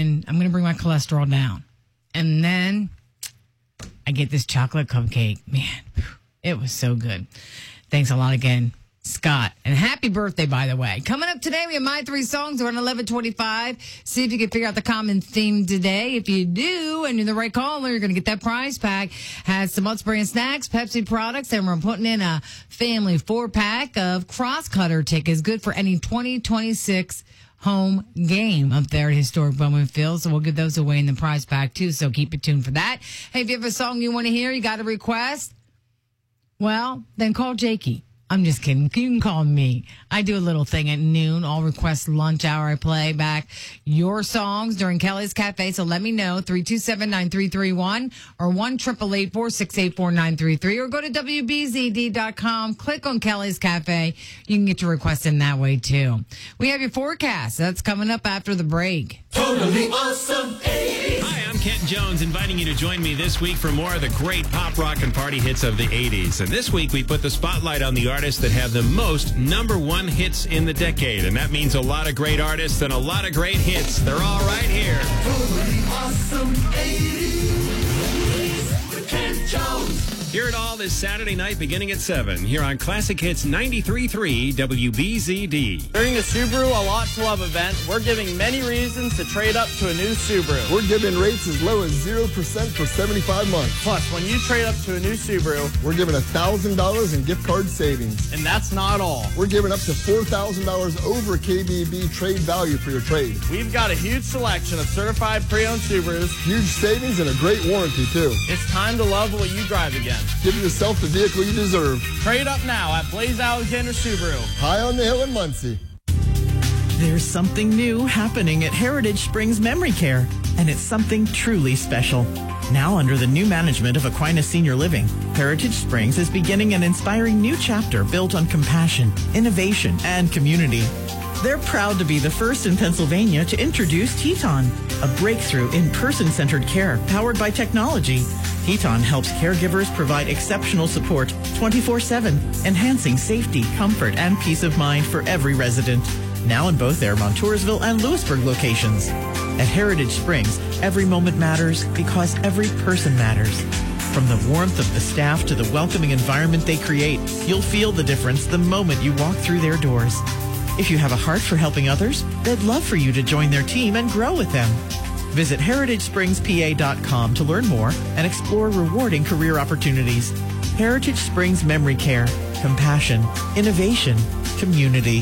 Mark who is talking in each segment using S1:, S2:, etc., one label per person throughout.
S1: thinking I'm going to bring my cholesterol down. And then I get this chocolate cupcake. Man, it was so good. Thanks a lot again, Scott. And happy birthday, by the way. Coming up today, we have My Three Songs. We're on 11:25. See if you can figure out the common theme today. If you do, and you're the right caller, you're going to get that prize pack. Has some Malt Spray and Snacks, Pepsi products, and we're putting in a family 4-pack of Crosscutter tickets. Good for any 2026 home game up there at Historic Bowman Field. So we'll give those away in the prize pack, too. So keep it tuned for that. Hey, if you have a song you want to hear, you got a request, well, then call Jakey. I'm just kidding. You can call me. I do a little thing at noon. All request lunch hour. I play back your songs during Kelly's Cafe. So let me know. 327-9331 or 1-888-468-4933 or go to WBZD.com. Click on Kelly's Cafe. You can get your request in that way too. We have your forecast. That's coming up after the break.
S2: Totally awesome 80s.
S3: Hi, I'm Kent Jones, inviting you to join me this week for more of the great pop, rock, and party hits of the 80s. And this week, we put the spotlight on the artists that have the most #1 hits in the decade. And that means a lot of great artists and a lot of great hits. They're all right here.
S2: Totally awesome 80s with Kent Jones.
S3: Hear it all this Saturday night beginning at 7 here on Classic Hits 93.3 WBZD.
S4: During the Subaru A Lot to Love event, we're giving many reasons to trade up to a new Subaru.
S5: We're giving rates as low as 0% for 75 months.
S4: Plus, when you trade up to a new Subaru,
S5: we're giving $1,000 in gift card savings.
S4: And that's not all.
S5: We're giving up to $4,000 over KBB trade value for your trade.
S4: We've got a huge selection of certified pre-owned Subarus.
S5: Huge savings and a great warranty, too.
S4: It's time to love what you drive again.
S5: Give yourself the vehicle you deserve.
S4: Trade up now at Blaze Alexander Subaru.
S5: High on the hill in Muncie.
S6: There's something new happening at Heritage Springs Memory Care, and it's something truly special. Now under the new management of Aquinas Senior Living, Heritage Springs is beginning an inspiring new chapter built on compassion, innovation, and community. They're proud to be the first in Pennsylvania to introduce Teton, a breakthrough in person-centered care powered by technology. Teton helps caregivers provide exceptional support 24/7, enhancing safety, comfort, and peace of mind for every resident. Now in both their Montoursville and Lewisburg locations. At Heritage Springs, every moment matters because every person matters. From the warmth of the staff to the welcoming environment they create, you'll feel the difference the moment you walk through their doors. If you have a heart for helping others, they'd love for you to join their team and grow with them. Visit HeritageSpringsPA.com to learn more and explore rewarding career opportunities. Heritage Springs Memory Care. Compassion, innovation, community.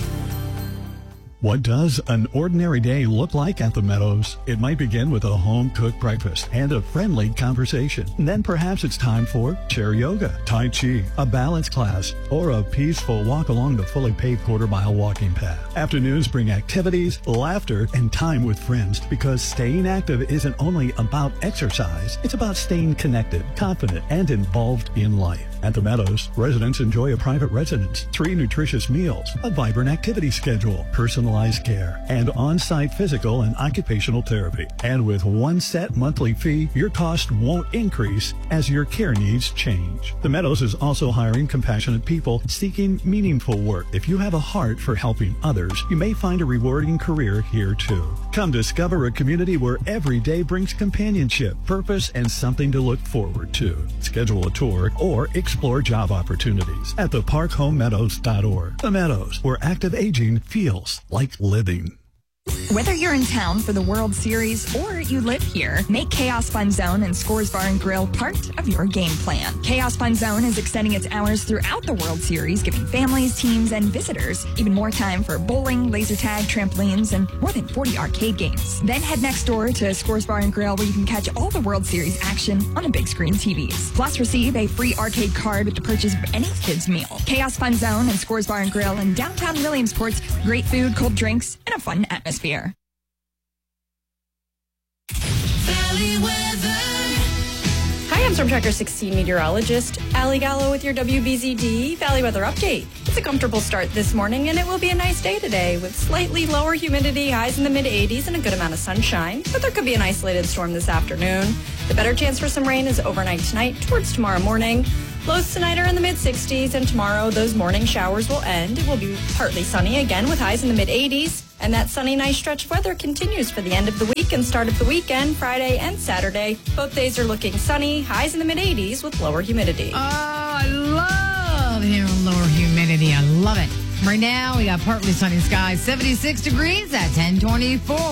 S7: What does an ordinary day look like at the Meadows? It might begin with a home-cooked breakfast and a friendly conversation. And then perhaps it's time for chair yoga, Tai Chi, a balance class, or a peaceful walk along the fully paved quarter-mile walking path. Afternoons bring activities, laughter, and time with friends because staying active isn't only about exercise. It's about staying connected, confident, and involved in life. At the Meadows, residents enjoy a private residence, 3 nutritious meals, a vibrant activity schedule, personalized care, and on-site physical and occupational therapy. And with one set monthly fee, your cost won't increase as your care needs change. The Meadows is also hiring compassionate people seeking meaningful work. If you have a heart for helping others, you may find a rewarding career here too. Come discover a community where every day brings companionship, purpose, and something to look forward to. Schedule a tour or explore job opportunities at theparkhomemeadows.org. The Meadows, where active aging feels like living.
S8: Whether you're in town for the World Series or you live here, make Chaos Fun Zone and Scores Bar and Grill part of your game plan. Chaos Fun Zone is extending its hours throughout the World Series, giving families, teams, and visitors even more time for bowling, laser tag, trampolines, and more than 40 arcade games. Then head next door to Scores Bar and Grill, where you can catch all the World Series action on the big screen TVs. Plus, receive a free arcade card with the purchase of any kids' meal. Chaos Fun Zone and Scores Bar and Grill in downtown Williamsport's great food, cold drinks, and a fun atmosphere.
S2: Valley weather.
S9: Hi, I'm Storm Tracker 16 meteorologist Allie Gallo with your WBZD Valley Weather Update. It's a comfortable start this morning, and it will be a nice day today with slightly lower humidity, highs in the mid-80s, and a good amount of sunshine. But there could be an isolated storm this afternoon. The better chance for some rain is overnight tonight towards tomorrow morning. Lows tonight are in the mid-60s, and tomorrow those morning showers will end. It will be partly sunny again with highs in the mid-80s. And that sunny, nice stretch of weather continues for the end of the week and start of the weekend, Friday and Saturday. Both days are looking sunny, highs in the mid-80s with lower humidity.
S1: Oh, I love hearing lower humidity. I love it. Right now, we got partly sunny skies, 76 degrees at 10:24.